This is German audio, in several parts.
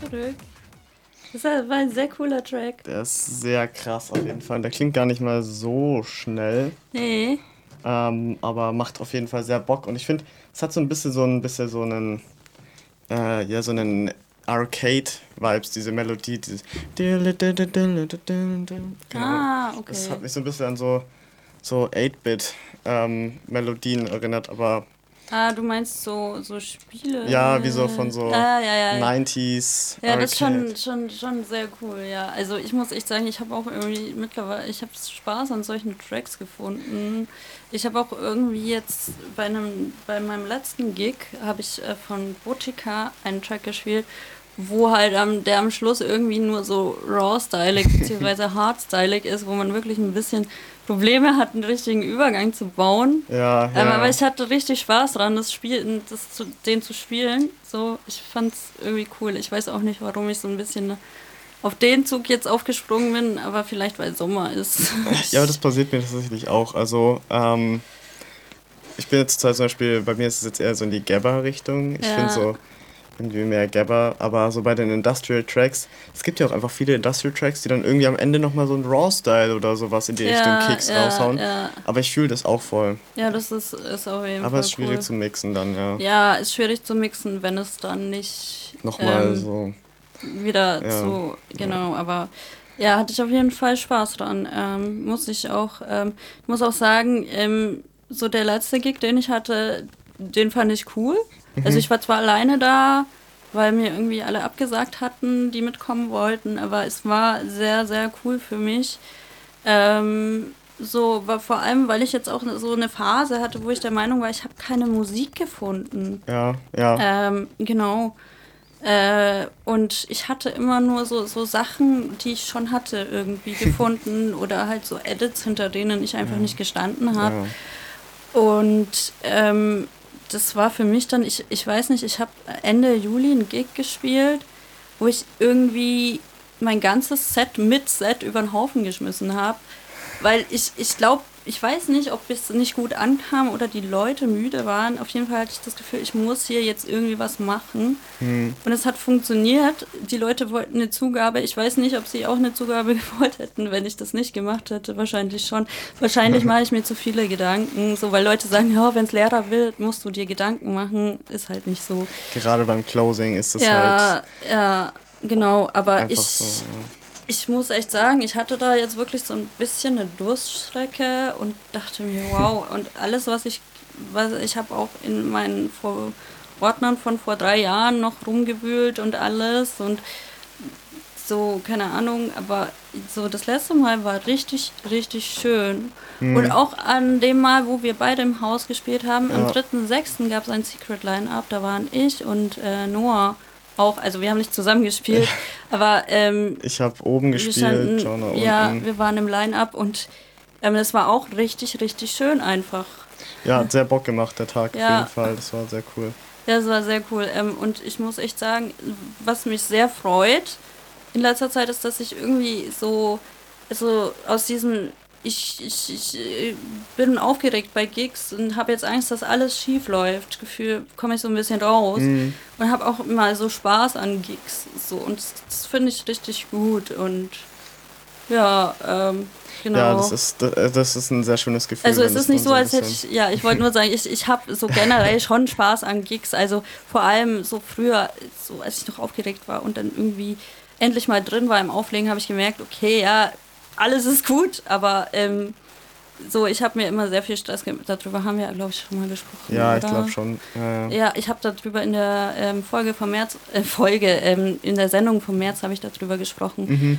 zurück. War ein sehr cooler Track. Der ist sehr krass auf jeden Fall. Der klingt gar nicht mal so schnell, Nee. aber macht auf jeden Fall sehr Bock. Und ich finde, es hat so ein bisschen so einen, ja, so einen Arcade-Vibes, diese Melodie, dieses. Genau. Das Okay. hat mich so ein bisschen an so 8-Bit Melodien erinnert, aber Du meinst so ja, wie so von Spiele. so Ja. 90s Ja, das ist Arcade. schon sehr cool, ja. Also ich muss echt sagen, ich habe auch irgendwie mittlerweile, ich habe Spaß an solchen Tracks gefunden. Ich habe auch irgendwie jetzt bei meinem letzten Gig habe ich von Botica einen Track gespielt, wo halt der am Schluss irgendwie nur so raw-stylig bzw. hard-stylig ist, wo man wirklich ein bisschen Probleme hat, einen richtigen Übergang zu bauen. Ja, Aber ja. ich hatte richtig Spaß dran, den zu spielen. So, ich fand's irgendwie cool. Ich weiß auch nicht, warum ich so ein bisschen auf den Zug jetzt aufgesprungen bin, aber vielleicht weil Sommer ist. Ja, aber das passiert mir tatsächlich auch. Also, ich bin jetzt zum Beispiel, bei mir ist es jetzt eher so in die Gabber-Richtung. Ich finde Ja, so irgendwie mehr Gabber, aber so bei den Industrial Tracks, es gibt ja auch einfach viele Industrial Tracks, die dann irgendwie am Ende nochmal so einen Raw-Style oder sowas in die Richtung Kicks raushauen. ja. Aber ich fühle das auch voll. Ja, das ist auf jeden Aber es Fall ist schwierig cool. zu mixen dann, ja. Ja, ist schwierig zu mixen, wenn es dann nicht Nochmal so, wieder ja, zu, ja. genau, aber ja, hatte ich auf jeden Fall Spaß dran. Ich muss auch sagen, so der letzte Gig, den ich hatte, den fand ich cool. Also Mhm. ich war zwar alleine da, weil mir irgendwie alle abgesagt hatten, die mitkommen wollten, aber es war sehr, sehr cool für mich. So, war vor allem, weil ich jetzt auch so eine Phase hatte, wo ich der Meinung war, ich habe keine Musik gefunden. Ja, ja. Genau. Und ich hatte immer nur so Sachen, die ich schon hatte, irgendwie gefunden oder halt so Edits, hinter denen ich einfach Ja, nicht gestanden habe. ja. Und das war für mich dann, ich weiß nicht, ich habe Ende Juli ein Gig gespielt, wo ich irgendwie mein ganzes Set mit Set über den Haufen geschmissen habe. Weil ich glaube, ich weiß nicht, ob es nicht gut ankam oder die Leute müde waren. Auf jeden Fall hatte ich das Gefühl, ich muss hier jetzt irgendwie was machen. Hm. Und es hat funktioniert. Die Leute wollten eine Zugabe. Ich weiß nicht, ob sie auch eine Zugabe gewollt hätten, wenn ich das nicht gemacht hätte. Wahrscheinlich schon. Wahrscheinlich mache ich mir zu viele Gedanken. So, weil Leute sagen, ja, wenn es Lehrer will, musst du dir Gedanken machen. Ist halt nicht so. Gerade beim Closing ist es halt Ja, genau. Aber einfach so. ich muss echt sagen, ich hatte da jetzt wirklich so ein bisschen eine Durststrecke und dachte mir, wow, und alles, was ich habe auch in meinen Ordnern von vor 3 Jahren noch rumgewühlt und alles und so, keine Ahnung, aber so das letzte Mal war richtig, richtig schön. Und Hm. auch an dem Mal, wo wir beide im Haus gespielt haben, am Ja, 3.6. gab es ein Secret Line-Up, da waren ich und Noah auch, also wir haben nicht zusammen gespielt, aber ich habe oben wir gespielt, standen, Jonah ja, unten. wir waren im Line-Up und das war auch richtig, richtig schön einfach. Ja, hat sehr Bock gemacht, der Tag auf jeden Ja, Fall. Das war sehr cool. ja, das war sehr cool. Und ich muss echt sagen, was mich sehr freut in letzter Zeit ist, dass ich irgendwie so aus diesem, bin aufgeregt bei Gigs und habe jetzt Angst, dass alles schief läuft. Gefühl, komme ich so ein bisschen raus Hm. und habe auch immer so Spaß an Gigs. So, und das finde ich richtig gut. Und ja, Ja, genau. das ist ein sehr schönes Gefühl, Also wenn es ist das nicht dann so, so ein als hätte bisschen. ich, ja, ich wollte nur sagen, ich habe so generell schon Spaß an Gigs. Also vor allem so früher, so als ich noch aufgeregt war und dann irgendwie endlich mal drin war im Auflegen, habe ich gemerkt, okay, ja, alles ist gut, aber so, ich habe mir immer sehr viel Stress gemacht. Darüber haben wir, glaube ich, schon mal gesprochen, Ja, ich glaube oder? schon. Ja, ja. Ja, ich habe darüber in der in der Sendung vom März habe ich darüber gesprochen, Mhm.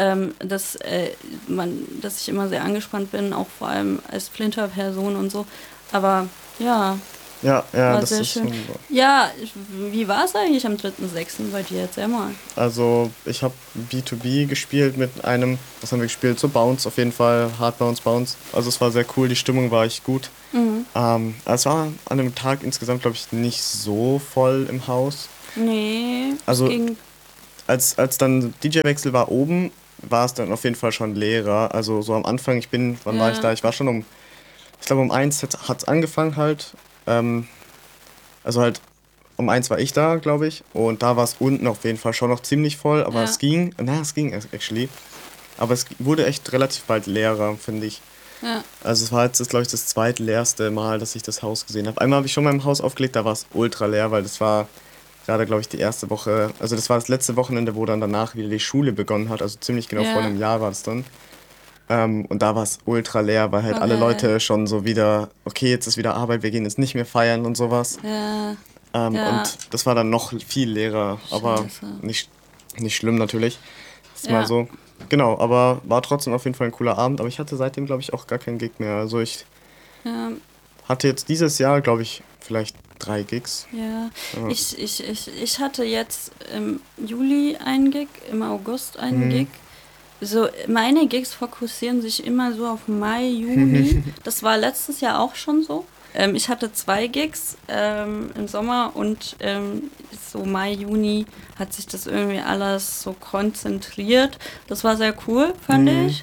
dass ich immer sehr angespannt bin, auch vor allem als Flinter-Person und so. Aber ja, Ja, ja, war das sehr ist schön. schon so. Ja, wie war es eigentlich am 3.6. bei dir? Erzähl mal. Also, ich habe B2B gespielt mit einem, was haben wir gespielt? So Bounce auf jeden Fall, Hard Bounce Bounce. Also, es war sehr cool, die Stimmung war echt gut. Mhm. Es war an dem Tag insgesamt, glaube ich, nicht so voll im Haus. Nee, es Also, ging. als dann DJ-Wechsel war oben, war es dann auf jeden Fall schon leerer. Also, so am Anfang, wann war ich Ja, da? Ich war schon ich glaube, um 1 hat es angefangen halt. Ähm, also halt um 1 war ich da, glaube ich. Und da war es unten auf jeden Fall schon noch ziemlich voll. Aber Ja. es ging actually. Aber es wurde echt relativ bald leerer, finde ich. Ja. Also es war jetzt, glaube ich, das zweitleerste Mal, dass ich das Haus gesehen habe. Einmal habe ich schon mal im Haus aufgelegt, da war es ultra leer, weil das war gerade, glaube ich, die erste Woche, also das war das letzte Wochenende, wo dann danach wieder die Schule begonnen hat. Also ziemlich genau Ja. vor einem Jahr war es dann. Und da war es ultra leer, weil halt alle Okay. Leute schon so wieder, okay, jetzt ist wieder Arbeit, wir gehen jetzt nicht mehr feiern und sowas. Ja. Ja. Und das war dann noch viel leerer, aber Scheiße. nicht schlimm natürlich. Ist Ja. mal so. Genau, aber war trotzdem auf jeden Fall ein cooler Abend. Aber ich hatte seitdem, glaube ich, auch gar keinen Gig mehr. Also ich Ja. hatte jetzt dieses Jahr, glaube ich, vielleicht 3 Gigs. Ja, Ja. ich hatte jetzt im Juli einen Gig, im August einen Gig. So, meine Gigs fokussieren sich immer so auf Mai, Juni. Das war letztes Jahr auch schon so. Ich hatte 2 Gigs im Sommer und so Mai, Juni hat sich das irgendwie alles so konzentriert. Das war sehr cool, fand ich.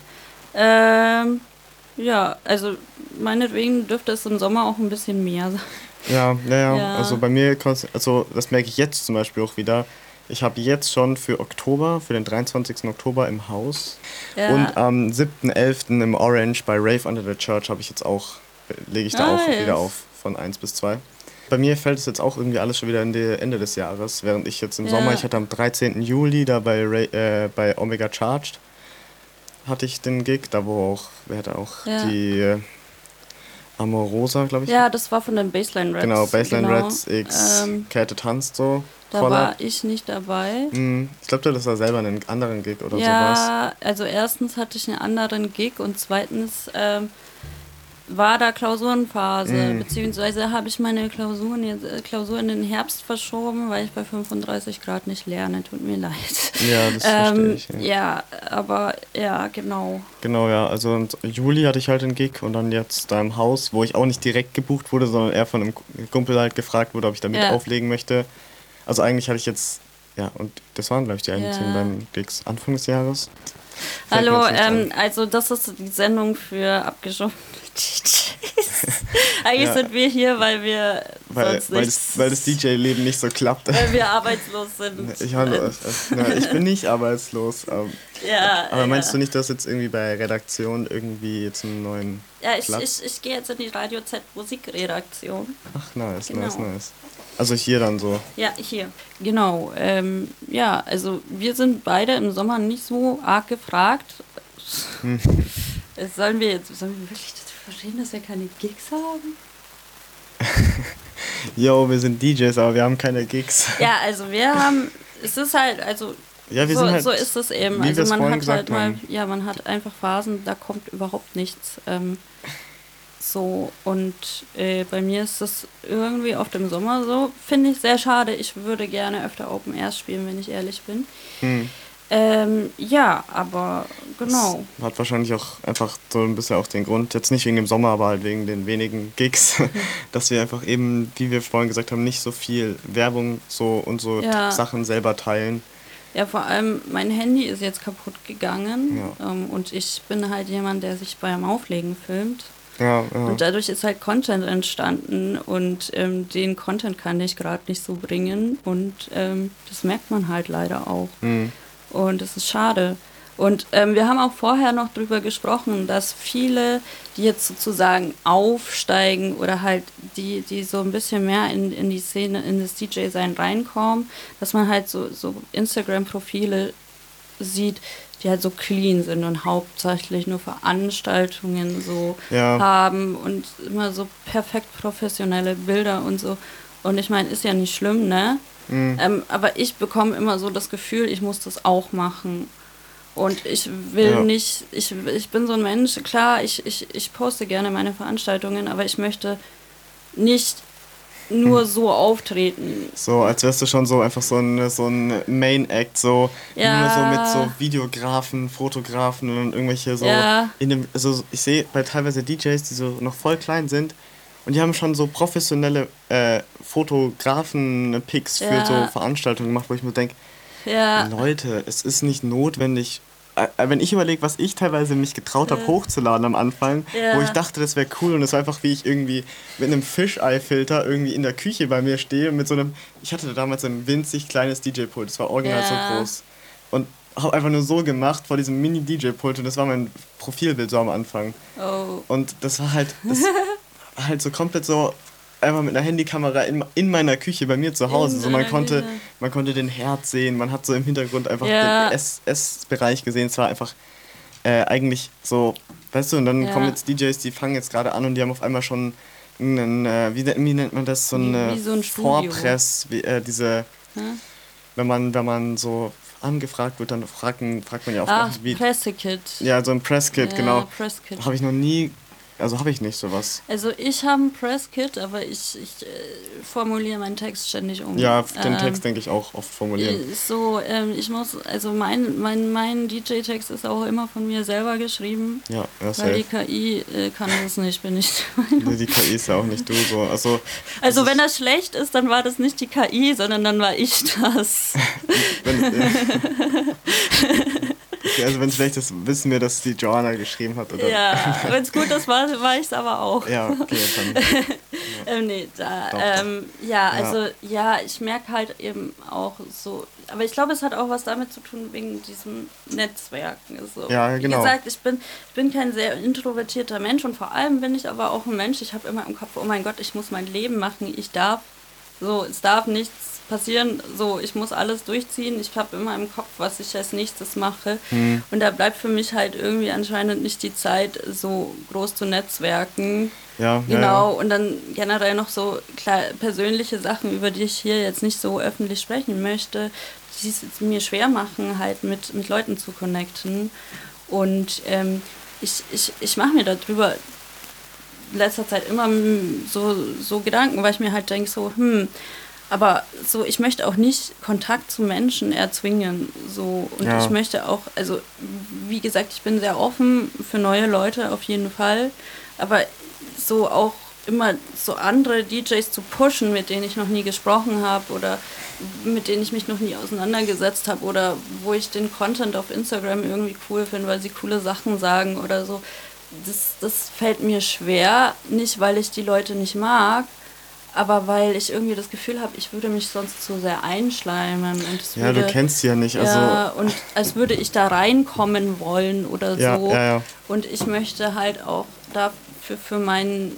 Ja, also meinetwegen dürfte es im Sommer auch ein bisschen mehr sein. Ja. Ja. Also bei mir, also das merke ich jetzt zum Beispiel auch wieder. Ich habe jetzt schon für Oktober, für den 23. Oktober im Haus Ja. und am 7.11. im Orange bei Rave Under the Church habe ich jetzt auch, lege ich da auch Nice. wieder auf von 1 bis 2. Bei mir fällt es jetzt auch irgendwie alles schon wieder in die Ende des Jahres, während ich jetzt im Ja. Sommer, ich hatte am 13. Juli da bei Omega Charged, hatte ich den Gig, da wo auch, wer hatte auch Ja. die Amorosa, glaube ich. Ja, das war von den Baseline Reds. Genau, Baseline Genau. Reds X Käthe tanzt so. Da Collab. war ich nicht dabei. Ich glaube, das war selber einen anderen Gig oder sowas. Ja, also erstens hatte ich einen anderen Gig und zweitens war da Klausurenphase, beziehungsweise habe ich meine Klausur in den Herbst verschoben, weil ich bei 35 Grad nicht lerne. Tut mir leid. Ja, das verstehe ich. Ja. Ja, aber ja, genau. Genau, ja. Also im Juli hatte ich halt einen Gig und dann jetzt da im Haus, wo ich auch nicht direkt gebucht wurde, sondern eher von einem Kumpel halt gefragt wurde, ob ich da mit Ja. auflegen möchte. Also eigentlich hatte ich jetzt, ja, und das waren, glaube ich, die einzigen Ja. beiden Gigs Anfang des Jahres. Fällt mir Hallo, jetzt nicht ein. also das ist die Sendung für abgeschobene DJs. Eigentlich Ja. sind wir hier, weil wir Weil sonst nichts, das DJ-Leben nicht so klappt. weil wir arbeitslos sind. Ich bin nicht arbeitslos. Ja, Aber meinst ja. du nicht, dass jetzt irgendwie bei Redaktion irgendwie jetzt einen neuen Ja, Platz? ich gehe jetzt in die Radio Z Musikredaktion. Ach, nice, Genau. nice. Also hier dann so. Ja, hier. Genau. Ja, also wir sind beide im Sommer nicht so arg gefragt. Sollen wir wirklich dafür verstehen, dass wir keine Gigs haben? Yo, wir sind DJs, aber wir haben keine Gigs. Ja, also wir haben, es ist halt, also Ja, wir so, sind halt, so ist es eben. wie Also wir's man vorhin hat gesagt halt mal, haben. ja, man hat einfach Phasen, da kommt überhaupt nichts. So, und bei mir ist das irgendwie oft im Sommer so. Finde ich sehr schade. Ich würde gerne öfter Open Airs spielen, wenn ich ehrlich bin. Ja, aber genau. Hat wahrscheinlich auch einfach so ein bisschen auch den Grund, jetzt nicht wegen dem Sommer, aber halt wegen den wenigen Gigs, dass wir einfach eben, wie wir vorhin gesagt haben, nicht so viel Werbung so und so Ja. Sachen selber teilen. Ja, vor allem mein Handy ist jetzt kaputt gegangen Ja. und ich bin halt jemand, der sich beim Auflegen filmt. Ja. Und dadurch ist halt Content entstanden und den Content kann ich gerade nicht so bringen und das merkt man halt leider auch. Und das ist schade. Und wir haben auch vorher noch drüber gesprochen, dass viele, die jetzt sozusagen aufsteigen oder halt die so ein bisschen mehr in die Szene, in das DJ-Sein reinkommen, dass man halt so Instagram-Profile sieht, die halt so clean sind und hauptsächlich nur Veranstaltungen so Ja. haben und immer so perfekt professionelle Bilder und so. Und ich meine, ist ja nicht schlimm, ne? Aber ich bekomme immer so das Gefühl, ich muss das auch machen. Und ich will Ja. nicht, ich bin so ein Mensch, klar, ich poste gerne meine Veranstaltungen, aber ich möchte nicht nur so auftreten. So, als wärst du schon so einfach so ein Main-Act, so Ja. nur so mit so Videografen, Fotografen und irgendwelche so Ja. also ich sehe bei teilweise DJs, die so noch voll klein sind und die haben schon so professionelle Fotografen-Pics für Ja. so Veranstaltungen gemacht, wo ich mir denke, Ja, Leute, es ist nicht notwendig, wenn ich überlege, was ich teilweise mich getraut habe hochzuladen am Anfang, wo ich dachte, das wäre cool und es war einfach, wie ich irgendwie mit einem Fischei-Filter irgendwie in der Küche bei mir stehe und mit so einem, ich hatte damals ein winzig kleines DJ-Pult, das war original so groß und habe einfach nur so gemacht vor diesem Mini-DJ-Pult und das war mein Profilbild so am Anfang. Oh. Und das war halt, das war halt so komplett so einfach mit einer Handykamera in meiner Küche bei mir zu Hause. So, man konnte den Herd sehen, man hat so im Hintergrund einfach den Essbereich gesehen. Es war einfach eigentlich so, weißt du, und dann kommen jetzt DJs, die fangen jetzt gerade an und die haben auf einmal schon einen, wie nennt man das, so eine so ein Vorpress, wenn man so angefragt wird, dann fragt man ja oft wie Presskit. Ja, so ein Presskit, genau. Presskit. Habe ich noch nie, also habe ich nicht sowas. Also ich habe ein Presskit, aber ich formuliere meinen Text ständig um. Ja, den Text denke ich auch oft formulieren. Ich muss, also mein DJ-Text ist auch immer von mir selber geschrieben. Ja, weil die KI kann das nicht, bin ich der Meinung. Die KI ist ja auch nicht du so. Also wenn das schlecht ist, dann war das nicht die KI, sondern dann war ich das. Okay, also wenn es schlecht ist, wissen wir, dass die Joanna geschrieben hat, oder? Ja, wenn es gut ist, war ich es aber auch. Ja, okay, dann. Ich merke halt eben auch so, aber ich glaube, es hat auch was damit zu tun, wegen diesem Netzwerken. So. Ja, genau. Wie gesagt, ich bin kein sehr introvertierter Mensch und vor allem bin ich aber auch ein Mensch, ich habe immer im Kopf, oh mein Gott, ich muss mein Leben machen, es darf nichts passieren, so, ich muss alles durchziehen, ich habe immer im Kopf, was ich als nächstes mache und da bleibt für mich halt irgendwie anscheinend nicht die Zeit, so groß zu netzwerken. Ja, genau, und dann generell noch so klar, persönliche Sachen, über die ich hier jetzt nicht so öffentlich sprechen möchte, die es mir schwer machen, halt mit Leuten zu connecten und ich mache mir darüber in letzter Zeit immer so Gedanken, weil ich mir halt denke so, aber so, ich möchte auch nicht Kontakt zu Menschen erzwingen, so, und ich möchte auch, also, wie gesagt, ich bin sehr offen für neue Leute auf jeden Fall, aber so auch immer so andere DJs zu pushen, mit denen ich noch nie gesprochen habe oder mit denen ich mich noch nie auseinandergesetzt habe oder wo ich den Content auf Instagram irgendwie cool finde, weil sie coole Sachen sagen oder so, das fällt mir schwer, nicht weil ich die Leute nicht mag, aber weil ich irgendwie das Gefühl habe, ich würde mich sonst zu sehr einschleimen. Und du kennst sie ja nicht. Ja, und als würde ich da reinkommen wollen oder so. Ja. Und ich möchte halt auch dafür für meine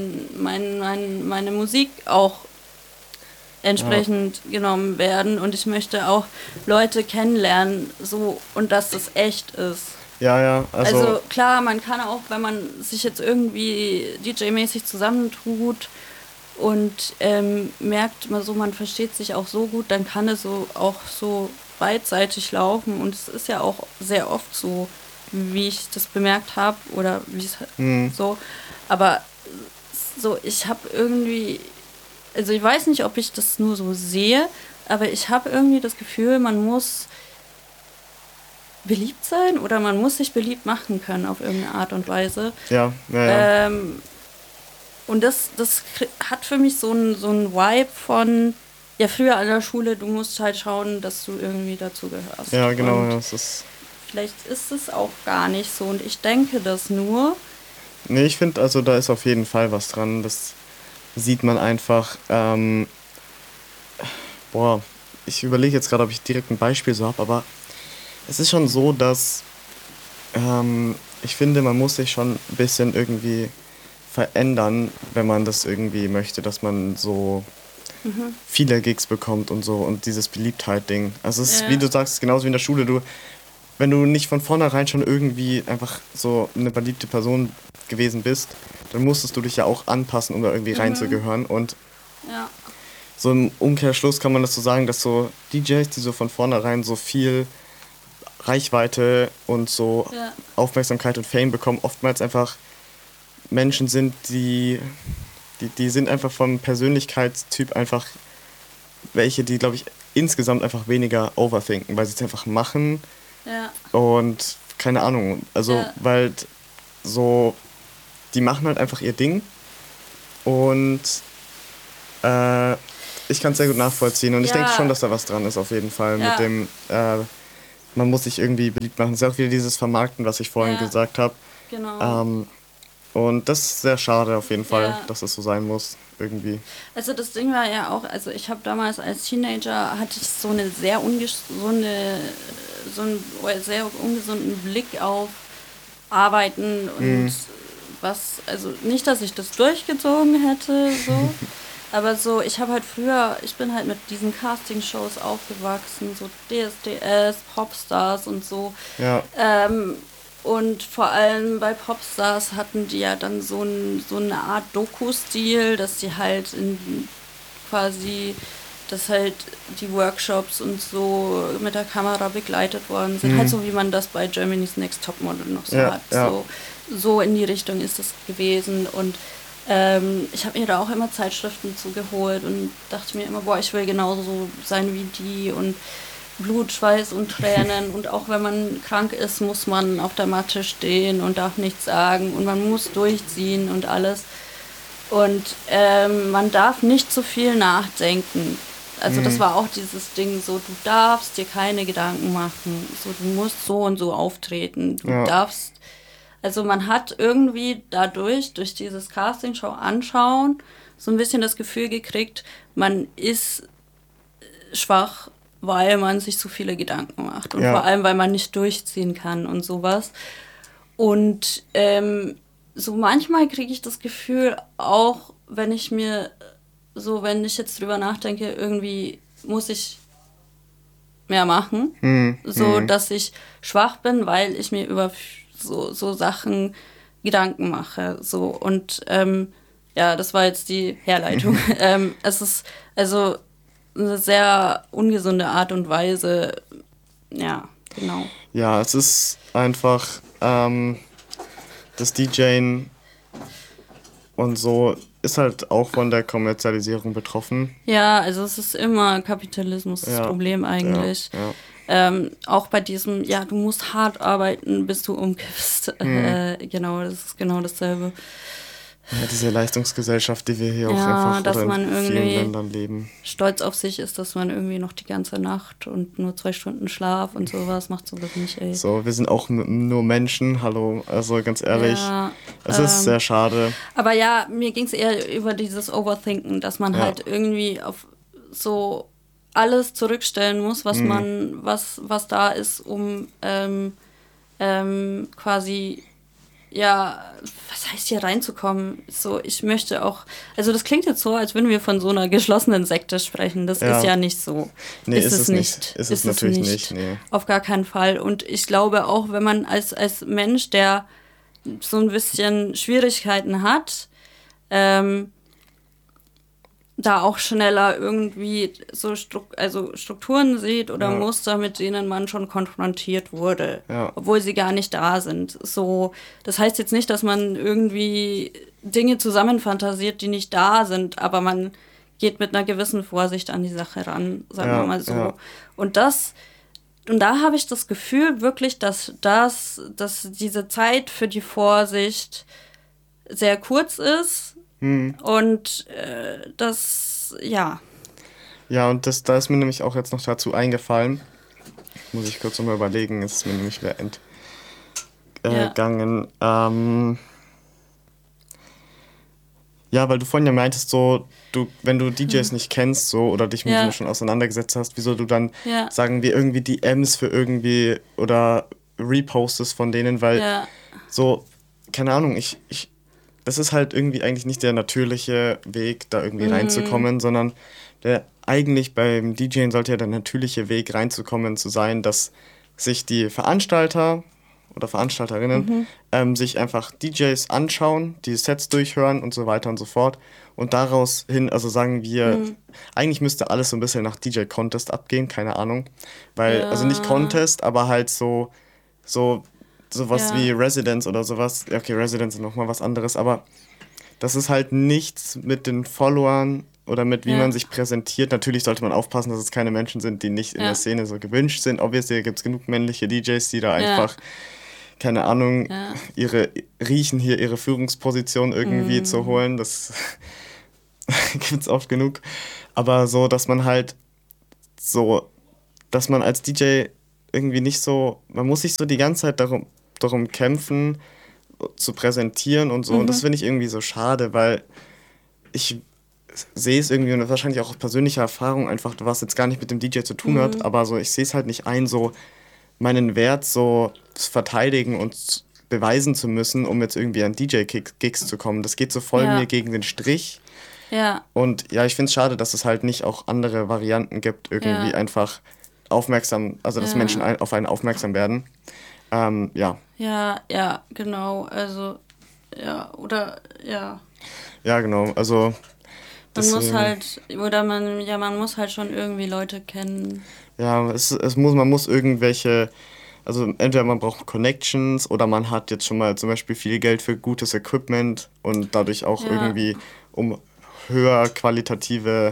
Musik auch entsprechend genommen werden. Und ich möchte auch Leute kennenlernen, so, und dass das echt ist. Ja. Also klar, man kann auch, wenn man sich jetzt irgendwie DJ-mäßig zusammentut, und merkt man so, man versteht sich auch so gut, dann kann es so auch so beidseitig laufen und es ist ja auch sehr oft so, wie ich das bemerkt habe oder wie es so, aber so, ich habe irgendwie, also ich weiß nicht, ob ich das nur so sehe, aber ich habe irgendwie das Gefühl, man muss beliebt sein oder man muss sich beliebt machen können auf irgendeine Art und Weise. Ja. Und das hat für mich so einen Vibe von, ja, früher an der Schule, du musst halt schauen, dass du irgendwie dazu gehörst. Ja, genau. Und vielleicht ist es auch gar nicht so und ich denke das nur. Nee, ich finde, also da ist auf jeden Fall was dran. Das sieht man einfach. Ich überlege jetzt gerade, ob ich direkt ein Beispiel so habe, aber es ist schon so, dass ich finde, man muss sich schon ein bisschen irgendwie verändern, wenn man das irgendwie möchte, dass man so viele Gigs bekommt und so und dieses Beliebtheit-Ding. Also es ist, wie du sagst, genauso wie in der Schule, wenn du nicht von vornherein schon irgendwie einfach so eine beliebte Person gewesen bist, dann musstest du dich ja auch anpassen, um da irgendwie reinzugehören und so im Umkehrschluss kann man das so sagen, dass so DJs, die so von vornherein so viel Reichweite und so Aufmerksamkeit und Fame bekommen, oftmals einfach Menschen sind, die sind einfach vom Persönlichkeitstyp einfach welche, die, glaube ich, insgesamt einfach weniger overthinken, weil sie es einfach machen und keine Ahnung, also weil so, die machen halt einfach ihr Ding und ich kann es sehr gut nachvollziehen und ich denke schon, dass da was dran ist auf jeden Fall mit dem man muss sich irgendwie beliebt machen. Es ist auch wieder dieses Vermarkten, was ich vorhin Ja, gesagt habe. genau. Und das ist sehr schade auf jeden Fall, Ja. dass es so sein muss, irgendwie. Also das Ding war ja auch, also ich habe damals als Teenager, hatte ich so eine sehr so einen sehr ungesunden Blick auf Arbeiten und was, also nicht, dass ich das durchgezogen hätte, so, aber so, ich habe halt früher, ich bin halt mit diesen Castingshows aufgewachsen, so DSDS, Popstars und so. Ja, Und vor allem bei Popstars hatten die ja dann so eine Art Doku-Stil, dass die halt quasi, dass halt die Workshops und so mit der Kamera begleitet worden sind. Halt so, wie man das bei Germany's Next Topmodel noch so ja, hat. ja. So in die Richtung ist es gewesen. Und ich habe mir da auch immer Zeitschriften zugeholt und dachte mir immer, boah, ich will genauso sein wie die und Blut, Schweiß und Tränen. Und auch wenn man krank ist, muss man auf der Matte stehen und darf nichts sagen und man muss durchziehen und alles. Und man darf nicht zu viel nachdenken. Also das war auch dieses Ding, so du darfst dir keine Gedanken machen. So du musst so und so auftreten. Du Ja. darfst, also man hat irgendwie dadurch, durch dieses Castingshow anschauen, so ein bisschen das Gefühl gekriegt, man ist schwach, weil man sich so viele Gedanken macht. Und Ja. vor allem, weil man nicht durchziehen kann und sowas. Und so manchmal kriege ich das Gefühl, auch wenn ich mir, so wenn ich jetzt drüber nachdenke, irgendwie muss ich mehr machen. So, dass ich schwach bin, weil ich mir über so Sachen Gedanken mache. So, und ja, das war jetzt die Herleitung. Es ist also eine sehr ungesunde Art und Weise. Ja, genau. Ja, es ist einfach das DJen und so ist halt auch von der Kommerzialisierung betroffen. Ja, also es ist immer Kapitalismus das Ja, Problem eigentlich. Ja. Auch bei diesem, ja, du musst hart arbeiten, bis du umkippst. Genau, das ist genau dasselbe. Ja, diese Leistungsgesellschaft, die wir hier auch Ja, einfach dass oder man in irgendwie vielen Ländern leben. stolz auf sich ist, dass man irgendwie noch die ganze Nacht und nur 2 Stunden Schlaf und sowas macht sowas nicht, ey. So, wir sind auch nur Menschen, hallo, also ganz ehrlich, Ja, es ist sehr schade. aber ja, mir ging es eher über dieses Overthinken, dass man Ja. halt irgendwie auf so alles zurückstellen muss, was man, was da ist, um quasi, ja, was heißt hier reinzukommen? So, ich möchte auch, also das klingt jetzt so, als würden wir von so einer geschlossenen Sekte sprechen. Das Ja. ist ja nicht so. Nee, ist es nicht. Ist es natürlich nicht, nee. Auf gar keinen Fall. Und ich glaube auch, wenn man als Mensch, der so ein bisschen Schwierigkeiten hat, da auch schneller irgendwie so Strukturen sieht oder Ja. Muster, mit denen man schon konfrontiert wurde, Ja. obwohl sie gar nicht da sind. So, das heißt jetzt nicht, dass man irgendwie Dinge zusammenfantasiert, die nicht da sind, aber man geht mit einer gewissen Vorsicht an die Sache ran, sagen Ja, wir mal so. ja. Und da habe ich das Gefühl wirklich, dass diese Zeit für die Vorsicht sehr kurz ist. Und das, ja. Ja, und da ist mir nämlich auch jetzt noch dazu eingefallen, muss ich kurz nochmal überlegen, ist es mir nämlich wieder entgangen. Ja, weil du vorhin ja meintest, so, wenn du DJs nicht kennst, so, oder dich mit Ja. denen schon auseinandergesetzt hast, wieso du dann, Ja. sagen wir, irgendwie DMs für irgendwie oder repostest von denen, weil Ja. so, keine Ahnung, das ist halt irgendwie eigentlich nicht der natürliche Weg, da irgendwie reinzukommen, sondern eigentlich beim DJing sollte ja der natürliche Weg reinzukommen zu sein, dass sich die Veranstalter oder Veranstalterinnen sich einfach DJs anschauen, die Sets durchhören und so weiter und so fort und daraus hin, also sagen wir, eigentlich müsste alles so ein bisschen nach DJ-Contest abgehen, keine Ahnung, weil, also nicht Contest, aber halt sowas Ja. wie Residence oder sowas. Ja, okay, Residence ist nochmal was anderes, aber das ist halt nichts mit den Followern oder mit wie Ja. man sich präsentiert. Natürlich sollte man aufpassen, dass es keine Menschen sind, die nicht in Ja. der Szene so gewünscht sind. Obviously gibt es genug männliche DJs, die da Ja. einfach, keine Ahnung, Ja. riechen hier ihre Führungsposition irgendwie zu holen. Das gibt es oft genug. Aber so, dass man halt dass man als DJ irgendwie nicht so, man muss sich so die ganze Zeit darum kämpfen, zu präsentieren und so. Und das finde ich irgendwie so schade, weil ich sehe es irgendwie, und wahrscheinlich auch aus persönlicher Erfahrung einfach, was jetzt gar nicht mit dem DJ zu tun hat, aber so, ich sehe es halt nicht ein, so meinen Wert so verteidigen und beweisen zu müssen, um jetzt irgendwie an DJ-Gigs zu kommen. Das geht so voll Ja. mir gegen den Strich. Ja, Und ja, ich finde es schade, dass es halt nicht auch andere Varianten gibt, irgendwie ja, einfach aufmerksam, also dass Menschen ja. auf einen aufmerksam werden. Ja, Ja, ja, genau. Also, ja, oder ja. ja, genau. Also Man muss deswegen, halt, oder man muss halt schon irgendwie Leute kennen. ja, man muss irgendwelche, also entweder man braucht Connections oder man hat jetzt schon mal zum Beispiel viel Geld für gutes Equipment und dadurch auch Ja, irgendwie, um höher qualitative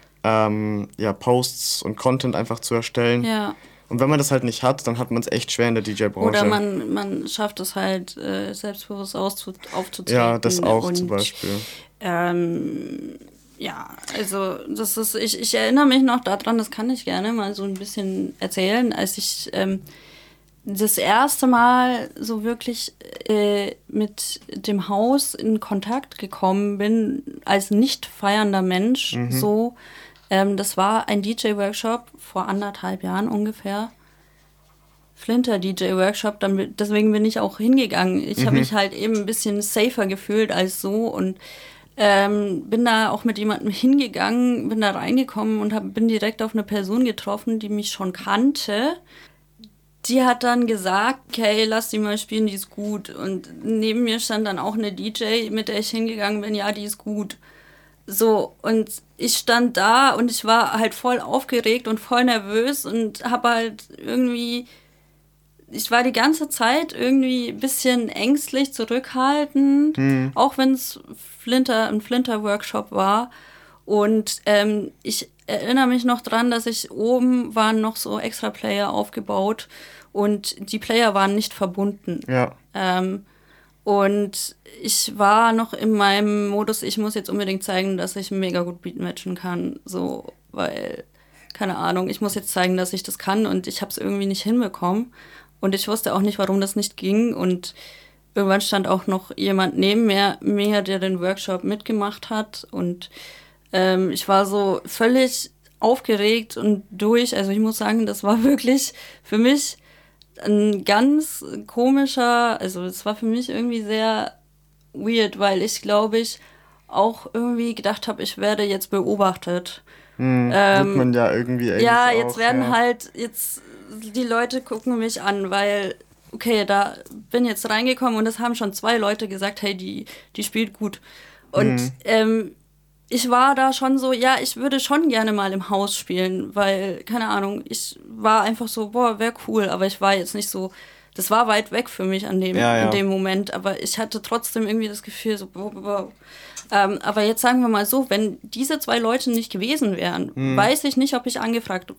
ja, Posts und Content einfach zu erstellen. ja. Und wenn man das halt nicht hat, dann hat man es echt schwer in der Oder DJ-Branche. man schafft es halt, selbstbewusst Ja, das aufzutreten. auch zum Und Beispiel. ähm, ja, also das ist, ich erinnere mich noch daran, das kann ich gerne mal so ein bisschen erzählen, als ich das erste Mal so wirklich mit dem Haus in Kontakt gekommen bin, als nicht feiernder Mensch, so. Das war ein DJ-Workshop vor 1,5 Jahren ungefähr. Flinter-DJ-Workshop, deswegen bin ich auch hingegangen. Ich habe mich halt eben ein bisschen safer gefühlt als so und bin da auch mit jemandem hingegangen, bin da reingekommen und bin direkt auf eine Person getroffen, die mich schon kannte. Die hat dann gesagt, okay, lass die mal spielen, die ist gut. Und neben mir stand dann auch eine DJ, mit der ich hingegangen bin, ja, die ist gut. So, und ich stand da und ich war halt voll aufgeregt und voll nervös und habe halt irgendwie, ich war die ganze Zeit irgendwie ein bisschen ängstlich, zurückhaltend, auch wenn es ein Flinter-Workshop war. Und ich erinnere mich noch dran, dass oben waren noch so extra Player aufgebaut und die Player waren nicht verbunden. Ja, Und ich war noch in meinem Modus, ich muss jetzt unbedingt zeigen, dass ich mega gut beatmatchen kann. So, weil, keine Ahnung, ich muss jetzt zeigen, dass ich das kann und ich habe es irgendwie nicht hinbekommen. Und ich wusste auch nicht, warum das nicht ging. Und irgendwann stand auch noch jemand neben mir, der den Workshop mitgemacht hat. Und ich war so völlig aufgeregt und durch. Also ich muss sagen, das war wirklich für mich ein ganz komischer, also es war für mich irgendwie sehr weird, weil ich glaube ich auch irgendwie gedacht habe, ich werde jetzt beobachtet. wird man ja irgendwie Ja, eigentlich jetzt auch, werden ja. halt, jetzt die Leute gucken mich an, weil, okay, da bin jetzt reingekommen und es haben schon 2 Leute gesagt, hey, die spielt gut. Und ich war da schon so, ja, ich würde schon gerne mal im Haus spielen, weil, keine Ahnung, ich war einfach so, boah, wäre cool, aber ich war jetzt nicht so, das war weit weg für mich Ja, in ja. dem Moment, aber ich hatte trotzdem irgendwie das Gefühl, so, boah, boah, boah. Aber jetzt sagen wir mal so, wenn diese 2 Leute nicht gewesen wären, weiß ich nicht, ob ich angefragt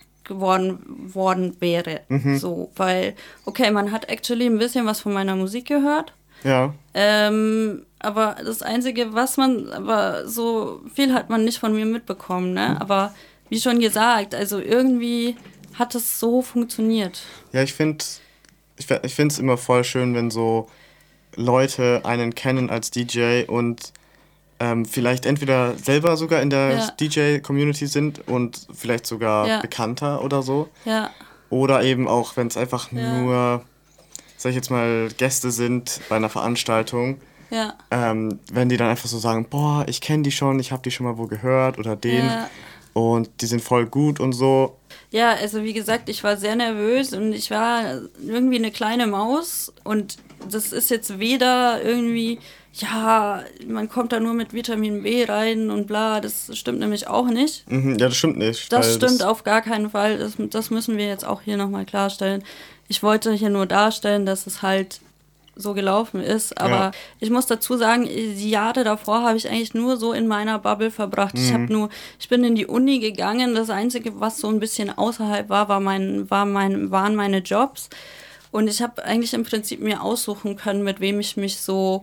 worden wäre. So, weil, okay, man hat actually ein bisschen was von meiner Musik gehört. Ja, Aber das Einzige, aber so viel hat man nicht von mir mitbekommen, ne? Aber wie schon gesagt, also irgendwie hat es so funktioniert. ja, ich finde es immer voll schön, wenn so Leute einen kennen als DJ und vielleicht entweder selber sogar in der Ja. DJ-Community sind und vielleicht sogar Ja. bekannter oder so. Ja, Oder eben auch, wenn es einfach Ja. nur, sag ich jetzt mal, Gäste sind bei einer Veranstaltung, ja, wenn die dann einfach so sagen, boah, ich kenne die schon, ich habe die schon mal wo gehört oder den ja. und die sind voll gut und so. Ja, also wie gesagt, ich war sehr nervös und ich war irgendwie eine kleine Maus und das ist jetzt weder irgendwie, ja, man kommt da nur mit Vitamin B rein und bla, das stimmt nämlich auch nicht. Mhm, ja, das stimmt nicht. Das weil stimmt auf gar keinen Fall. Das müssen wir jetzt auch hier nochmal klarstellen. Ich wollte hier nur darstellen, dass es halt so gelaufen ist. Aber Ja. ich muss dazu sagen, die Jahre davor habe ich eigentlich nur so in meiner Bubble verbracht. Ich bin in die Uni gegangen. Das Einzige, was so ein bisschen außerhalb war, waren meine Jobs. Und ich habe eigentlich im Prinzip mir aussuchen können, mit wem ich mich so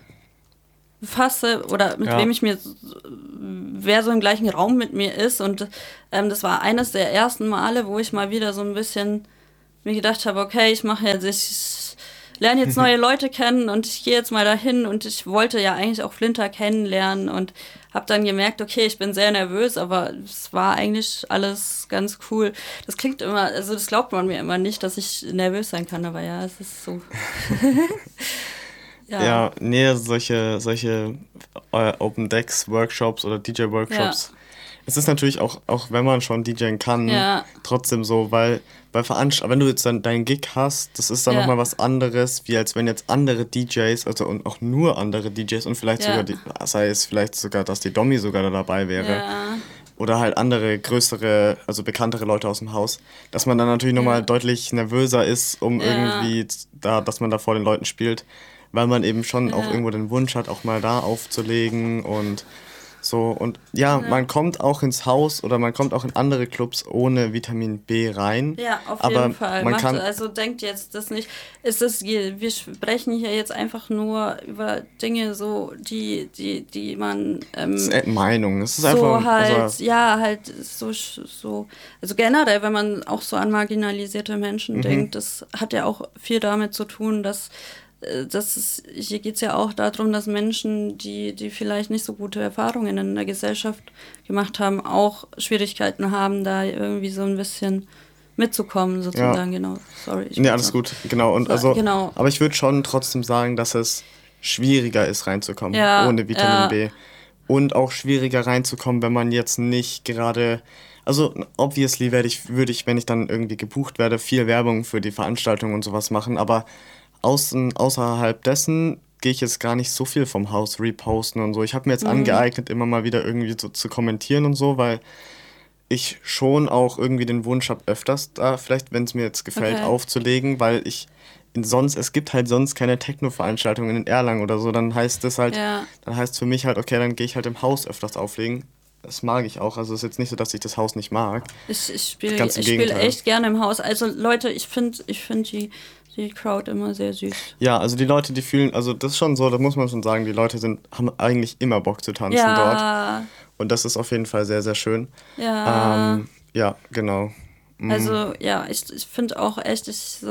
befasse oder mit Ja. wem ich wer so im gleichen Raum mit mir ist. Und das war eines der ersten Male, wo ich mal wieder so ein bisschen mir gedacht habe, okay, ich lerne jetzt neue Leute kennen und ich gehe jetzt mal dahin und ich wollte ja eigentlich auch Flinter kennenlernen und habe dann gemerkt, okay, ich bin sehr nervös, aber es war eigentlich alles ganz cool. Das klingt immer, also das glaubt man mir immer nicht, dass ich nervös sein kann, aber ja, es ist so. Ja, Ja, nee, solche Open Decks Workshops oder DJ ja, Workshops. Es ist natürlich auch wenn man schon DJen kann, ja, trotzdem so, weil bei wenn du jetzt dann deinen Gig hast, das ist dann ja, nochmal was anderes, wie als wenn jetzt andere DJs, also und auch nur andere DJs und vielleicht sogar ja, die, sei es vielleicht sogar, dass die Dommi sogar da dabei wäre. ja, Oder halt andere, größere, also bekanntere Leute aus dem Haus, dass man dann natürlich nochmal ja, deutlich nervöser ist, um ja, irgendwie da, dass man da vor den Leuten spielt, weil man eben schon auch ja, irgendwo den Wunsch hat, auch mal da aufzulegen und so. Und ja, ja. man kommt auch ins Haus oder man kommt auch in andere Clubs ohne Vitamin B rein, Ja, auf jeden aber Fall. man kann, Also denkt jetzt das nicht. Wir sprechen hier jetzt einfach nur über Dinge so, die man es ist Meinung, es ist einfach, so halt, also, ja, halt so, also generell, wenn man auch so an marginalisierte Menschen mhm, denkt, das hat ja auch viel damit zu tun, hier geht es ja auch darum, dass Menschen, die vielleicht nicht so gute Erfahrungen in der Gesellschaft gemacht haben, auch Schwierigkeiten haben, da irgendwie so ein bisschen mitzukommen, ja. sozusagen, genau. Sorry, ich Nee, wollte alles noch. gut, genau. Und So, also, genau. aber ich würde schon trotzdem sagen, dass es schwieriger ist, reinzukommen, Ja, ohne Vitamin ja, B. Und auch schwieriger reinzukommen, wenn man jetzt nicht gerade. Also, obviously würde ich, wenn ich dann irgendwie gebucht werde, viel Werbung für die Veranstaltung und sowas machen, aber außerhalb dessen gehe ich jetzt gar nicht so viel vom Haus reposten und so. Ich habe mir jetzt hm, angeeignet, immer mal wieder irgendwie so zu kommentieren und so, weil ich schon auch irgendwie den Wunsch habe, öfters da, vielleicht, wenn es mir jetzt gefällt, okay. aufzulegen, weil es gibt halt sonst keine Techno-Veranstaltungen in Erlangen oder so, Ja. dann heißt für mich halt, okay, dann gehe ich halt im Haus öfters auflegen. Das mag ich auch, also es ist jetzt nicht so, dass ich das Haus nicht mag. Ganz im Ich spiel Gegenteil. echt gerne im Haus. Also Leute, ich find die Crowd immer sehr süß. Ja, also die Leute, die fühlen, also das ist schon so, da muss man schon sagen, die Leute haben eigentlich immer Bock zu tanzen dort. Ja, Und das ist auf jeden Fall sehr, sehr schön. ja. Ja, genau. Mm, Also ja, ich finde auch echt,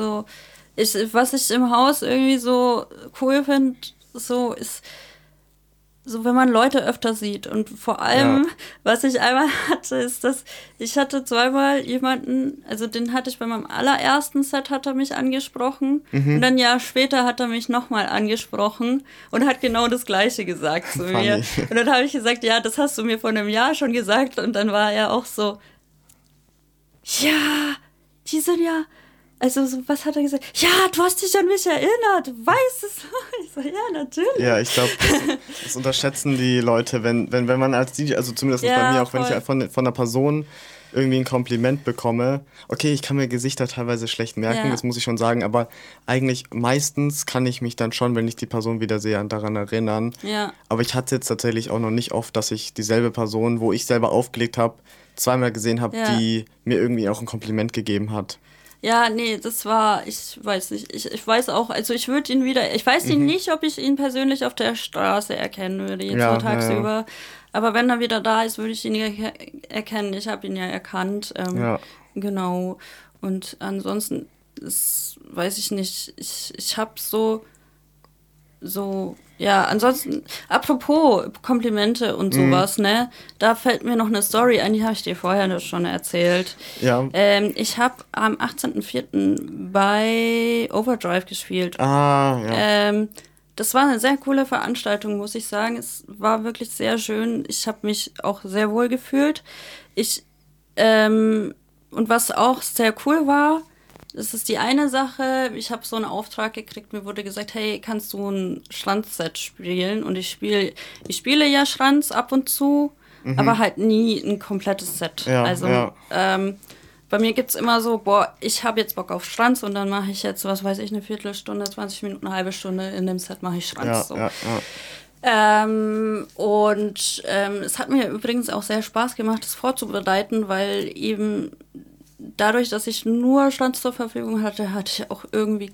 was ich im Haus irgendwie so cool finde, so ist, so wenn man Leute öfter sieht. Und vor ja. allem, was ich einmal hatte, ist, dass ich hatte zweimal jemanden, also den hatte ich bei meinem allerersten Set, hat er mich angesprochen. Und Mhm. dann ein Jahr später hat er mich nochmal angesprochen und hat genau das Gleiche gesagt zu mir. Funny. Und dann habe ich gesagt, ja, das hast du mir vor einem Jahr schon gesagt. Und dann war er auch so, ja, die sind ja. Also, so, was hat er gesagt? Ja, du hast dich an mich erinnert, du weißt es. Ich so, ja, Ja, natürlich. ich glaube, das unterschätzen die Leute, wenn man als DJ, also zumindest bei mir Ja, auch, wenn ich voll. von einer Person irgendwie ein Kompliment bekomme, okay, ich kann mir Gesichter teilweise schlecht merken, Ja, das muss ich schon sagen, aber eigentlich meistens kann ich mich dann schon, wenn ich die Person wieder sehe, daran erinnern. ja. Aber ich hatte jetzt tatsächlich auch noch nicht oft, dass ich dieselbe Person, wo ich selber aufgelegt habe, zweimal gesehen habe, Ja. die mir irgendwie auch ein Kompliment gegeben hat. Ja, nee, ich weiß nicht. Ich weiß auch, also ich weiß ihn Mhm. nicht, ob ich ihn persönlich auf der Straße erkennen würde, jetzt so Ja, ja, ja. tagsüber. Aber wenn er wieder da ist, würde ich ihn erkennen. Ich habe ihn ja erkannt. Ja. Genau. Und ansonsten, weiß ich nicht. Ich habe ja, ansonsten, apropos Komplimente und Mhm. sowas, ne? Da fällt mir noch eine Story ein, die habe ich dir vorher schon erzählt. Ja. Ich habe am 18.04. bei Overdrive gespielt. Ah, ja. Das war eine sehr coole Veranstaltung, muss ich sagen. Es war wirklich sehr schön. Ich habe mich auch sehr wohl gefühlt. Ich, und was auch sehr cool war, das ist die eine Sache. Ich habe so einen Auftrag gekriegt. Mir wurde gesagt, hey, kannst du ein Schranzset spielen? Und ich spiele ja Schranz ab und zu, aber Mhm. halt nie ein komplettes Set. Ja, Also ja. bei mir gibt's immer so, boah, ich habe jetzt Bock auf Schranz und dann mache ich jetzt, was weiß ich, eine Viertelstunde, 20 Minuten, eine halbe Stunde in dem Set mache ich Ja, Schranz. So. ja, ja. Es hat mir übrigens auch sehr Spaß gemacht, das vorzubereiten, weil eben dadurch, dass ich nur Schranz zur Verfügung hatte, hatte ich auch irgendwie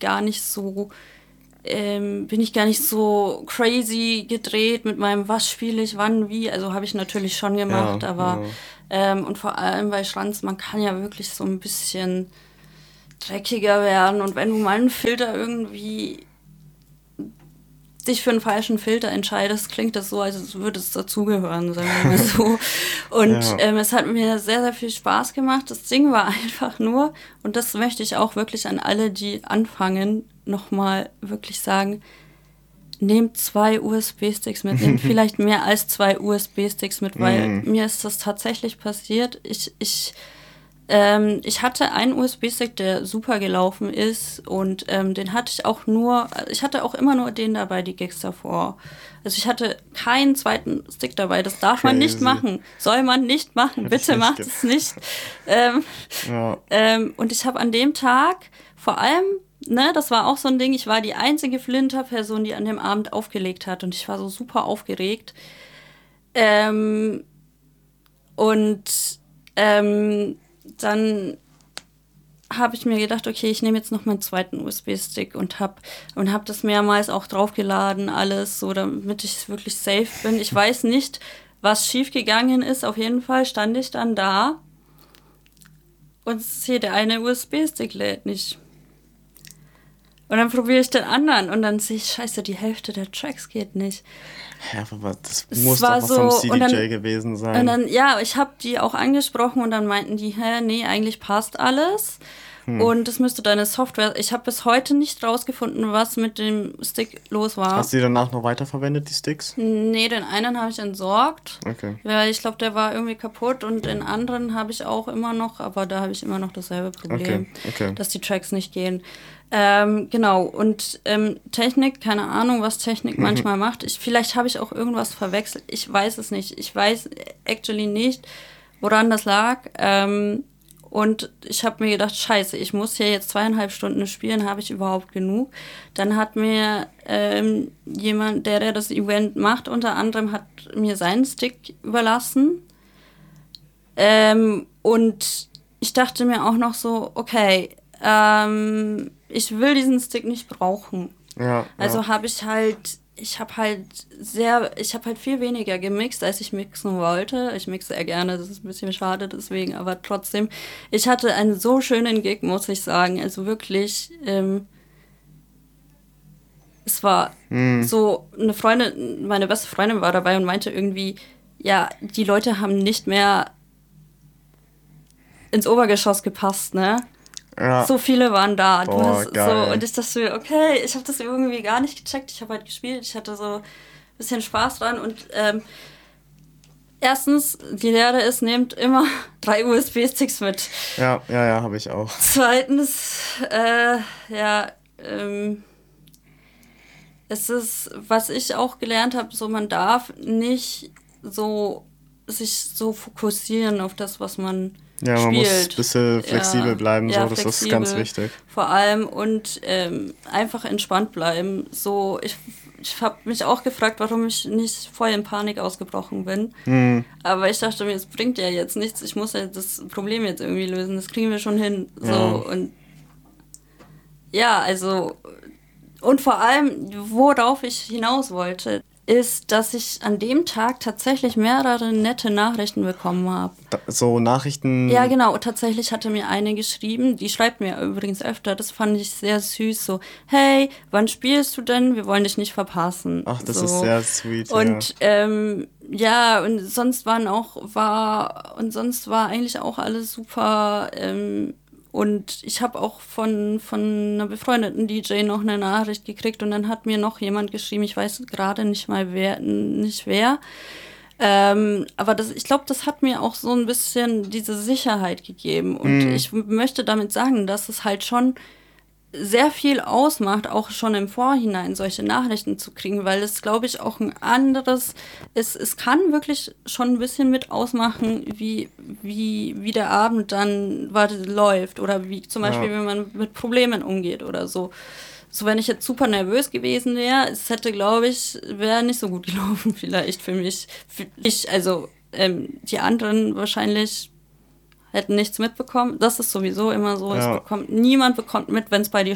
bin ich gar nicht so crazy gedreht mit meinem, was spiele ich, wann, wie. Also habe ich natürlich schon Ja, gemacht, aber ja. und vor allem bei Schranz, man kann ja wirklich so ein bisschen dreckiger werden. Und wenn du mal einen Filter irgendwie dich für einen falschen Filter entscheidest, klingt das so, als würde es dazugehören, sagen wir mal so. Und es hat mir sehr, sehr viel Spaß gemacht. Das Ding war einfach nur, und das möchte ich auch wirklich an alle, die anfangen, nochmal wirklich sagen, nehmt 2 USB-Sticks mit, nehmt vielleicht mehr als 2 USB-Sticks mit, weil mir ist das tatsächlich passiert. Ich hatte einen USB-Stick, der super gelaufen ist und den hatte ich hatte auch immer nur den dabei, die Gigs davor. Also ich hatte keinen zweiten Stick dabei, das darf man nicht machen, soll man nicht machen, bitte macht es nicht. Und ich habe an dem Tag vor allem, ne, das war auch so ein Ding, ich war die einzige Flinter-Person, die an dem Abend aufgelegt hat und ich war so super aufgeregt. Dann habe ich mir gedacht, okay, ich nehme jetzt noch meinen zweiten USB-Stick und hab das mehrmals auch draufgeladen, alles, so damit ich wirklich safe bin. Ich weiß nicht, was schiefgegangen ist. Auf jeden Fall stand ich dann da und sehe, der eine USB-Stick lädt nicht. Und dann probiere ich den anderen und dann sehe ich, scheiße, die Hälfte der Tracks geht nicht. Ja, aber das muss doch was vom CDJ gewesen sein. Und dann, ja, ich habe die auch angesprochen und dann meinten die, nee, eigentlich passt alles. Und das müsste deine Software. Ich habe bis heute nicht rausgefunden, was mit dem Stick los war. Hast du die danach noch weiterverwendet, die Sticks? Nee, den einen habe ich entsorgt. Okay. Weil ich glaube, der war irgendwie kaputt und den anderen habe ich auch immer noch, aber da habe ich immer noch dasselbe Problem, dass die Tracks nicht gehen. Genau, und Technik, keine Ahnung, was Technik manchmal macht. Vielleicht habe ich auch irgendwas verwechselt. Ich weiß es nicht. Ich weiß actually nicht, woran das lag. Und ich habe mir gedacht, scheiße, ich muss hier jetzt 2,5 Stunden spielen, habe ich überhaupt genug? Dann hat mir jemand, der das Event macht, unter anderem hat mir seinen Stick überlassen. Und ich dachte mir auch noch so, okay, ich will diesen Stick nicht brauchen. Also habe ich halt viel weniger gemixt, als ich mixen wollte. Ich mixe sehr gerne, das ist ein bisschen schade deswegen, aber trotzdem. Ich hatte einen so schönen Gig, muss ich sagen. Also wirklich, es war so, meine beste Freundin war dabei und meinte irgendwie, ja, die Leute haben nicht mehr ins Obergeschoss gepasst, ne? Ja. So viele waren da. Und ich dachte mir, okay, ich habe das irgendwie gar nicht gecheckt. Ich habe halt gespielt, ich hatte so ein bisschen Spaß dran. Und erstens, die Lehre ist, nehmt immer 3 USB-Sticks mit. Ja, habe ich auch. Zweitens, es ist, was ich auch gelernt habe, so man darf nicht so sich so fokussieren auf das, was man man spielt. Muss ein bisschen flexibel bleiben, so, das ist ganz wichtig. Vor allem und einfach entspannt bleiben. So, ich habe mich auch gefragt, warum ich nicht voll in Panik ausgebrochen bin. Aber ich dachte mir, es bringt ja jetzt nichts. Ich muss ja das Problem jetzt irgendwie lösen. Das kriegen wir schon hin. So, und ja, also und vor allem, worauf ich hinaus wollte, ist, dass ich an dem Tag tatsächlich mehrere nette Nachrichten bekommen habe. So Nachrichten? Ja, genau. Tatsächlich hatte mir eine geschrieben, die schreibt mir übrigens öfter, das fand ich sehr süß, so, hey, wann spielst du denn? Wir wollen dich nicht verpassen. Ach, das ist sehr sweet, und, und sonst war eigentlich auch alles super, und ich habe auch von einer befreundeten DJ noch eine Nachricht gekriegt und dann hat mir noch jemand geschrieben, ich weiß gerade nicht mal wer. Aber ich glaube, das hat mir auch so ein bisschen diese Sicherheit gegeben. Und ich möchte damit sagen, dass es halt schon sehr viel ausmacht, auch schon im Vorhinein solche Nachrichten zu kriegen, weil es, glaube ich, auch ein anderes, es kann wirklich schon ein bisschen mit ausmachen, wie der Abend dann läuft oder wie zum Beispiel, wenn man mit Problemen umgeht oder so. So, wenn ich jetzt super nervös gewesen wäre, es hätte, glaube ich, wäre nicht so gut gelaufen vielleicht für mich. Die anderen wahrscheinlich hätten nichts mitbekommen. Das ist sowieso immer so. Ja. Niemand bekommt mit, wenn es bei dir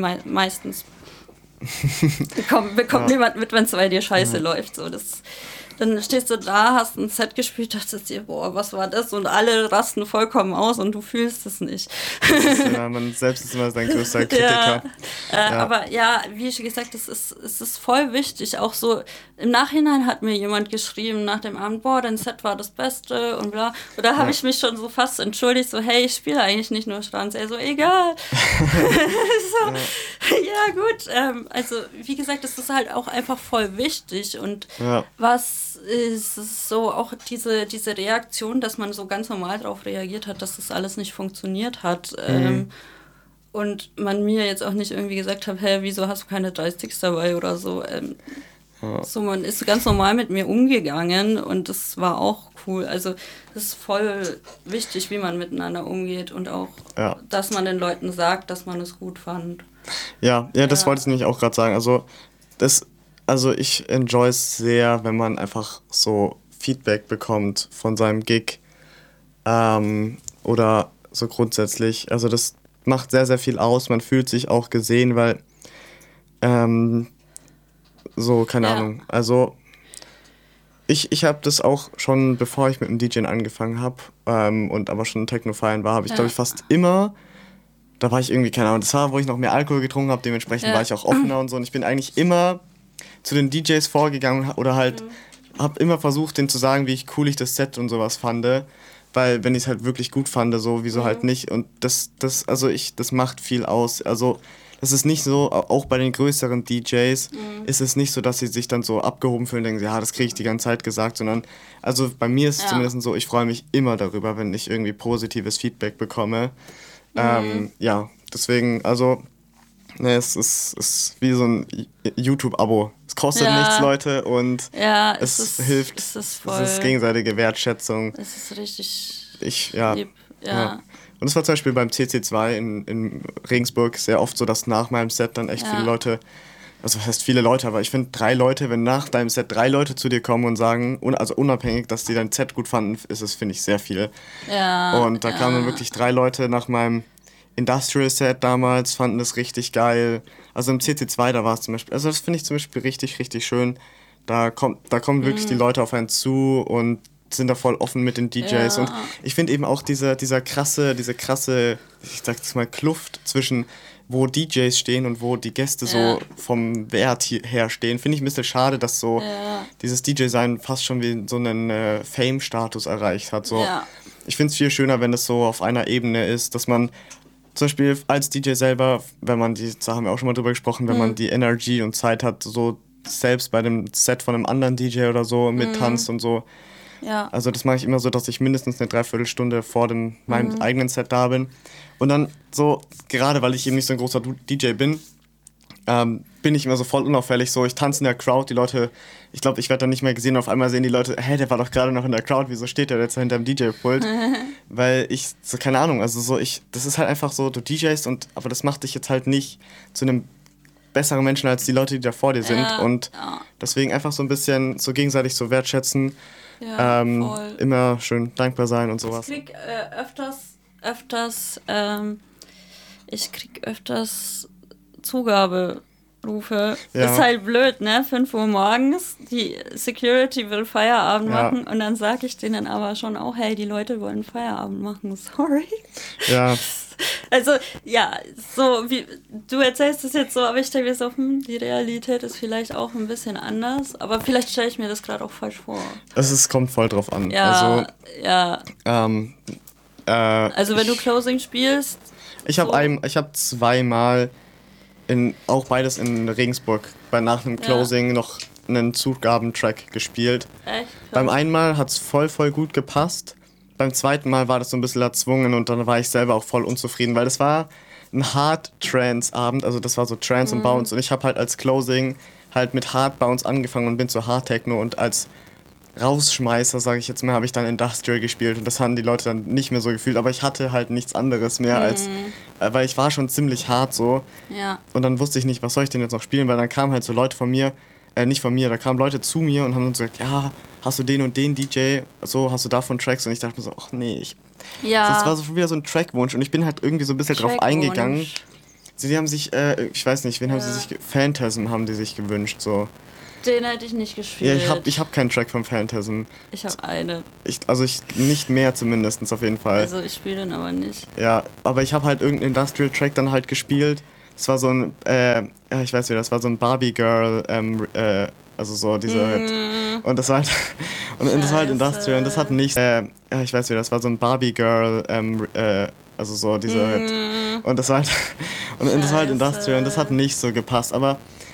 meistens bekommt niemand mit, wenn es bei dir scheiße läuft. So, dann stehst du da, hast ein Set gespielt, dachtest dir, boah, was war das? Und alle rasten vollkommen aus und du fühlst es nicht. Ja, man selbst ist immer sein größter Kritiker. Aber ja, wie schon gesagt, es ist voll wichtig. Auch so im Nachhinein hat mir jemand geschrieben nach dem Abend, boah, dein Set war das Beste und bla. Und da habe ich mich schon so fast entschuldigt, so, hey, ich spiele eigentlich nicht nur Schranz. Er so, egal. So, ja, gut. Also, wie gesagt, das ist halt auch einfach voll wichtig. Und was ist so auch diese Reaktion, dass man so ganz normal darauf reagiert hat, dass das alles nicht funktioniert hat. Und man mir jetzt auch nicht irgendwie gesagt hat, hey, wieso hast du keine Joysticks dabei oder so. So, man ist ganz normal mit mir umgegangen und das war auch cool. Also das ist voll wichtig, wie man miteinander umgeht und auch, dass man den Leuten sagt, dass man es gut fand. Ja, das wollte ich nämlich auch gerade sagen. Also ich enjoy es sehr, wenn man einfach so Feedback bekommt von seinem Gig oder so grundsätzlich. Also das macht sehr, sehr viel aus. Man fühlt sich auch gesehen, weil so, keine Ahnung. Also ich habe das auch schon, bevor ich mit dem DJing angefangen habe und aber schon Techno feiern war, habe ich, glaube ich, fast immer, da war ich irgendwie, keine Ahnung, das war, wo ich noch mehr Alkohol getrunken habe, dementsprechend war ich auch offener und so. Und ich bin eigentlich immer zu den DJs vorgegangen oder halt habe immer versucht, denen zu sagen, wie cool ich das Set und sowas fand. Weil wenn ich es halt wirklich gut fand, so, wieso halt nicht. Und das macht viel aus. Also das ist nicht so, auch bei den größeren DJs ist es nicht so, dass sie sich dann so abgehoben fühlen und denken, ja, das kriege ich die ganze Zeit gesagt, sondern, also bei mir ist es zumindest so, ich freue mich immer darüber, wenn ich irgendwie positives Feedback bekomme. Deswegen, also, ne, es ist wie so ein YouTube-Abo. Es kostet nichts, Leute, und es hilft. Es ist gegenseitige Wertschätzung. Es ist richtig lieb. Ja. Und es war zum Beispiel beim CC2 in Regensburg sehr oft so, dass nach meinem Set dann echt viele Leute, also was heißt viele Leute, aber ich finde 3 Leute, wenn nach deinem Set 3 Leute zu dir kommen und sagen, also unabhängig, dass die dein Set gut fanden, ist es, finde ich, sehr viel. Ja, und da kamen dann wirklich 3 Leute nach meinem Industrial-Set damals, fanden das richtig geil. Also im CC2, da war es zum Beispiel, also das finde ich zum Beispiel richtig, richtig schön. Da kommen wirklich die Leute auf einen zu und sind da voll offen mit den DJs. Und ich finde eben auch diese krasse, ich sag jetzt mal, Kluft zwischen wo DJs stehen und wo die Gäste so vom Wert her stehen, finde ich ein bisschen schade, dass so dieses DJ-Sein fast schon wie so einen Fame-Status erreicht hat. So. Ich finde es viel schöner, wenn das so auf einer Ebene ist, dass man zum Beispiel als DJ selber, wenn man da haben wir auch schon mal drüber gesprochen, wenn man die Energy und Zeit hat, so selbst bei dem Set von einem anderen DJ oder so mit tanzt und so. Ja. Also das mache ich immer so, dass ich mindestens eine Dreiviertelstunde vor meinem eigenen Set da bin. Und dann so, gerade weil ich eben nicht so ein großer DJ bin, bin ich immer so voll unauffällig. So, ich tanze in der Crowd, die Leute, ich glaube, ich werde dann nicht mehr gesehen. Auf einmal sehen die Leute, hey, der war doch gerade noch in der Crowd, wieso steht der jetzt da hinterm DJ-Pult? Weil ich, so, keine Ahnung, also so, das ist halt einfach so, du DJst aber das macht dich jetzt halt nicht zu einem besseren Menschen als die Leute, die da vor dir sind. Und deswegen einfach so ein bisschen so gegenseitig so wertschätzen. Ja, voll. Immer schön dankbar sein und sowas. Ich krieg öfters Zugaberufe. Ja. Ist halt blöd, ne? 5 Uhr morgens, die Security will Feierabend machen und dann sag ich denen aber schon auch, hey, die Leute wollen Feierabend machen, sorry. Ja. Also, ja, so wie du erzählst es jetzt so, aber ich denke mir so, die Realität ist vielleicht auch ein bisschen anders, aber vielleicht stelle ich mir das gerade auch falsch vor. Es kommt voll drauf an. Ja, also, also wenn du Closing spielst. Ich habe zweimal, auch beides in Regensburg, nach einem Closing noch einen Zugabentrack gespielt. Echt? Beim einen Mal hat es voll gut gepasst. Beim zweiten Mal war das so ein bisschen erzwungen und dann war ich selber auch voll unzufrieden, weil das war ein Hard-Trance-Abend, also das war so Trance und Bounce und ich habe halt als Closing halt mit Hard-Bounce angefangen und bin zu Hard-Techno und als Rausschmeißer, sage ich jetzt mal, habe ich dann Industrial gespielt und das haben die Leute dann nicht mehr so gefühlt, aber ich hatte halt nichts anderes mehr als, weil ich war schon ziemlich hart so und dann wusste ich nicht, was soll ich denn jetzt noch spielen, weil dann kamen halt so Leute von mir, nicht von mir, da kamen Leute zu mir und haben dann so gesagt, ja, hast du den und den DJ, so, hast du davon Tracks? Und ich dachte mir so, ach nee, das war so schon wieder so ein Trackwunsch und ich bin halt irgendwie so ein bisschen drauf eingegangen. Sie haben sich, ich weiß nicht, wen haben sie sich, Phantasm haben die sich gewünscht, so. Den hätte ich nicht Ja, gespielt. ich hab keinen Track von Phantasm. Ich habe eine. Ich nicht mehr zumindest auf jeden Fall. Also ich spiele den aber nicht. Ja, aber ich habe halt irgendeinen Industrial Track dann halt gespielt. Das war so ein, ja, ich weiß nicht, das war so ein Barbie Girl, also so diese, und das war halt, und das war halt Industrial und das hat nicht, ja, ich weiß nicht, das war so ein Barbie Girl, also so diese, und das war halt, und das war halt Industrial und das hat nicht so gepasst, aber